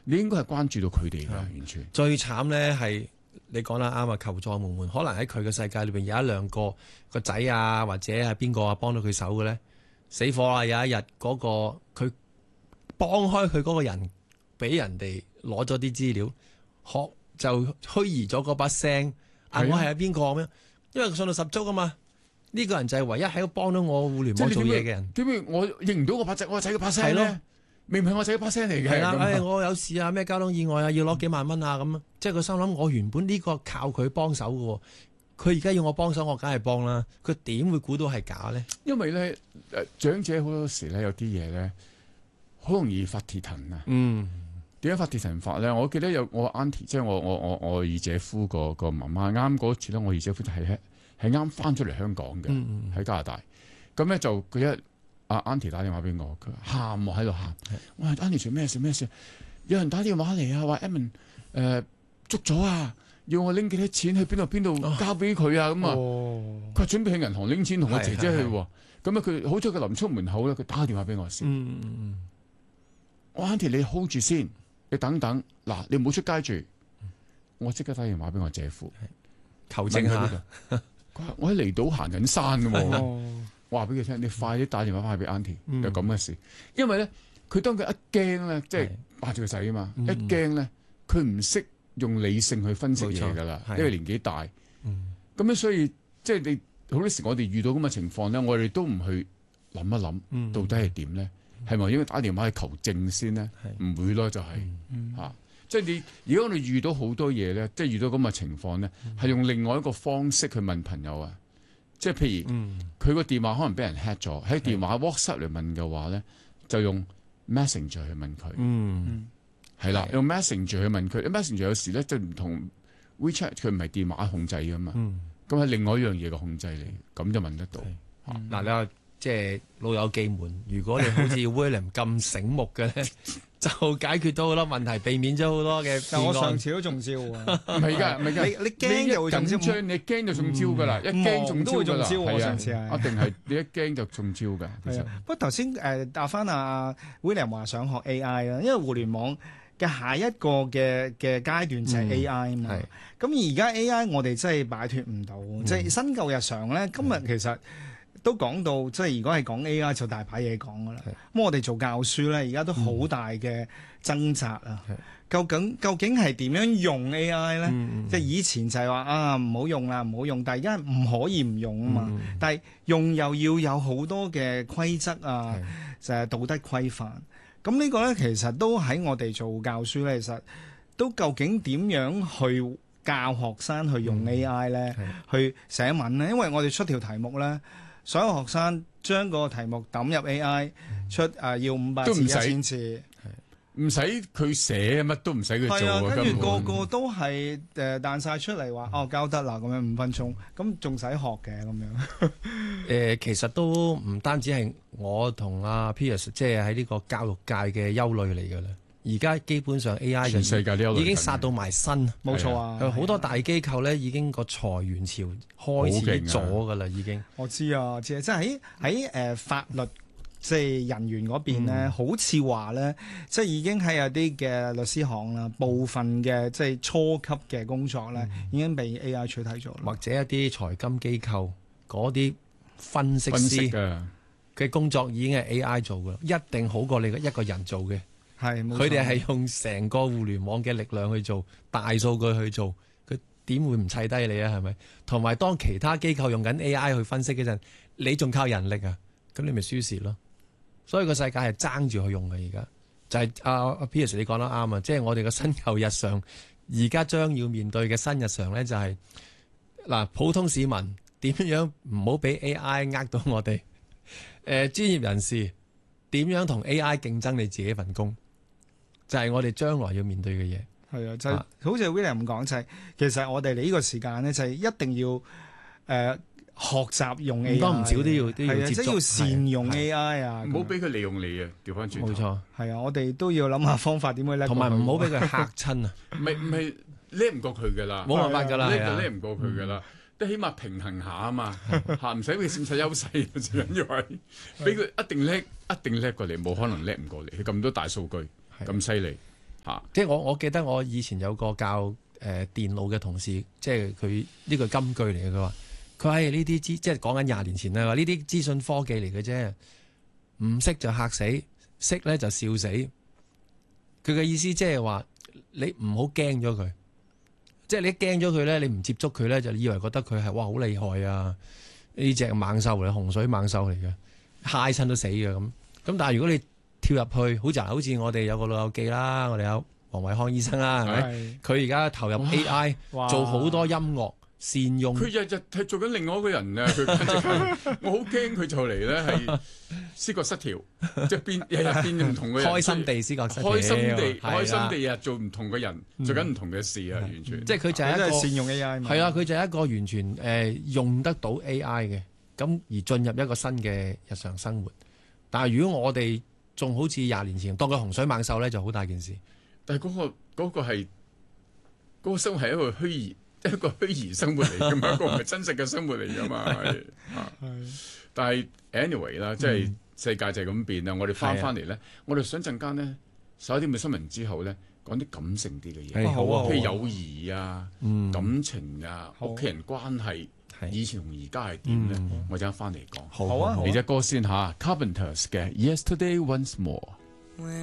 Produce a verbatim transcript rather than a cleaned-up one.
你應該係關注到佢哋㗎，完全。 最慘咧係你講得啱啊！求助無門，可能喺佢嘅世界裏邊有一兩個個仔啊，或者係邊個啊幫到佢手嘅咧，死火啦！有一日嗰、嗰個佢幫開佢嗰個人，俾人哋攞咗啲資料，學就虛擬咗嗰把聲啊！我係邊個咁樣？因為佢信到十足噶嘛。呢、呢個人就係唯一喺度幫到我互聯網做嘢嘅人。 點解我認唔到個把仔？我仔嘅把聲咧？明明係我仔嘅把聲嚟嘅。係啦， 哎，我有事啊，咩交通意外啊，要攞幾萬蚊啊咁。即係佢心諗，我原本呢個靠佢幫手嘅，佢而家要我幫手，我梗係幫啦。佢點會估到係假咧？因為咧， 誒長者好多時咧有啲嘢咧，好容易發鐵騰啊。 嗯，點解發鐵騰法咧？我記得有我 auntie， 即係我我我我二姐夫個個媽媽，啱嗰次咧，我二姐夫就係係啱翻出嚟香港嘅，喺、嗯、加拿大。咁咧就佢一阿 auntie 打電話俾我，佢喊喎喺度喊。我話 auntie 做咩事咩事？有人打電話嚟啊，話 Edmund 誒捉咗啊，要我拎幾多錢去邊度邊度交俾佢啊咁啊。佢、哦、話準備去銀行拎錢同我姐姐去喎。咁啊佢好彩佢臨出門口咧，佢打個電話俾我先。嗯嗯、我 auntie 你 hold 住先，你等等嗱，你唔好出街住。我即刻打電話俾我姐夫求證下。 佢話我喺離島行緊山嘅喎。我話俾佢聽，你快啲打電話翻去俾 auntie，有咁嘅事。因為咧，佢當佢一驚咧，即係霸住個仔啊嘛，嗯、一驚咧，佢唔識用理性去分析嘢噶啦，因為年紀大。咁、嗯、樣所以即係你好多時我哋遇到咁嘅情況咧，我哋都唔去諗一諗，嗯、到底係點咧？係咪應該打電話去求證先咧？唔會咯，就係、是、嚇、嗯啊。即係你如果我哋遇到好多嘢咧，即係遇到咁嘅情況咧，係、嗯、用另外一個方式去問朋友啊。即係譬如佢個、嗯、電話可能俾人 hack 咗，喺電話 WhatsApp 嚟問嘅話咧，就用 Messenger 去問佢。嗯，係啦，用 Messenger 去問佢。Messenger 有時咧就唔同 WeChat，佢唔係電話控制噶嘛。嗯，咁係另外一樣嘢嘅控制嚟，咁就問得到。嗱、 嗯啊，你話即係老友記們，如果你好似 William 咁醒目嘅咧。就解決到好多問題，避免咗好多嘅。 但我上次都中招喎，唔係㗎，唔係㗎。 你你驚就會中招， 你驚就中招㗎啦，一驚中招㗎啦。 係啊，上次係一定係你一驚就中招㗎。其實不過頭先誒答翻阿 William 話想學 A I 啦，因為互聯網嘅下一個嘅嘅階段就係 A I 啊嘛。咁而家 A I 我哋真係擺脫唔到，即係新舊日常咧。今日其實都講到，即係如果係講 A I 就大把嘢講噶啦。咁我哋做教書咧，而家都好大嘅掙扎啊、嗯！究竟究竟係點樣用 A I 咧？嗯、即係以前就係話啊唔好用啦，唔好用，但係而家唔可以唔用啊嘛。嗯、但係用又要有好多嘅規則啊，就係、是、道德規範。咁呢個咧其實都喺我哋做教書咧，其實都究竟點樣去教學生去用 A I 咧、嗯？去寫文咧？因為我哋出條題目咧。所有學生將個題目抌入 A I 出誒、呃、要五百字一千字， 唔使佢寫乜都唔使佢做。係啊， 跟住個個都係誒彈晒出嚟話哦交得啦，咁樣五分鐘，咁仲使學嘅咁樣。誒、 呃，其實都唔單止係我同阿 Piers 即係喺呢個教育界嘅憂慮嚟㗎啦。而家基本上 A I 嘅已經殺到埋身， 冇錯啊！ 好多大機構咧已經個裁員潮開始咗㗎啦，已經。 我知啊，知啊，即係喺喺誒法律即係人員嗰邊咧，嗯、好似話咧，即係已經喺有啲嘅律師行啦，部分嘅即係初級嘅工作咧，嗯、已經被 A I 取替咗， 或者一啲財金機構嗰啲分析師嘅工作已經係 A I 做㗎，一定好過你一個人做嘅。係，佢哋係用成個互聯網嘅力量去做，大數據去做，佢點會唔砌低你啊？係咪？同埋當其他機構用緊 A I 去分析嗰陣，你仲靠人力啊？咁你咪輸蝕咯。所以個世界係爭住去用嘅，而家就係阿阿 Piers 你講得啱啊！即係我哋嘅新舊日常，而家將要面對嘅新日常咧，就係嗱，普通市民點樣唔好俾 A I 呃到我哋？誒、呃，專業人士點樣同 A I 競爭你自己份工？就係我哋將來要面對嘅嘢。 係啊，就係、好似 William 咁講，就係、係、其實我哋嚟呢個時間咧，就係一定要誒、呃、學習用 A I， 唔多唔少都要都要接觸， 即係要善用 A I 啊， 唔好俾佢利用你啊，調翻轉。 冇錯， 係啊，我哋都要諗下方法點去叻， 同埋唔好俾佢嚇親啊。 唔係唔係叻唔過佢噶啦， 冇辦法噶啦， 叻就叻唔過佢噶啦。都起碼平衡下啊嘛，嚇唔使佢佔晒優勢，最緊要係俾佢一定叻，一定叻過你，冇可能叻唔過你。佢咁多大數據咁犀利嚇。 即係我我記得我以前有個教誒、呃、電腦嘅同事，即係佢呢個金句嚟嘅。佢話：佢係呢啲資，即係講緊廿年前啦。話呢啲資訊科技嚟嘅啫，唔識就嚇死，識咧就笑死。佢嘅意思即係話你唔好驚咗佢，即係你一驚咗佢咧，你唔接觸佢咧，就以為覺得佢係哇好厲害啊！呢隻猛獸嚟，洪水猛獸嚟嘅，揩親都死嘅咁。咁但係如果你跳入去，好似好似我哋有個老友記啦，我哋有黃偉康醫生啦，係咪？佢而家投入 A I 做好多音樂，善用。 佢日日係做緊另外一個人啊！佢簡直係，我好驚佢就嚟咧係思覺失調，即係變日日變唔同嘅人。 開心地思覺失調， 開心地係開心地日日做唔同嘅人，做緊唔同嘅事啊！完全。 即係佢就係一個善用 A I 嘛。 係啊，佢就係一個完全誒用得到 A I 嘅，咁而進入一個新嘅日常生活。但係如果我哋仲好似廿年前當佢洪水猛獸咧，就好大件事。 但係嗰個嗰個係嗰個生活係一個虛擬，一個虛擬生活嚟噶嘛，一個唔係真實嘅生活嚟噶嘛。係但係 anyway 啦，即係世界就係咁變啦。我哋翻翻嚟咧，我哋想陣間咧，十一點嘅新聞之後咧，講啲感性啲嘅嘢， 好啊， 譬如友誼啊、感情啊、屋企人關係。以前同而家係點咧？嗯、我陣間翻嚟講。 好啊， 嚟隻歌先嚇 ，Carpenters 嘅《Yesterday Once More》。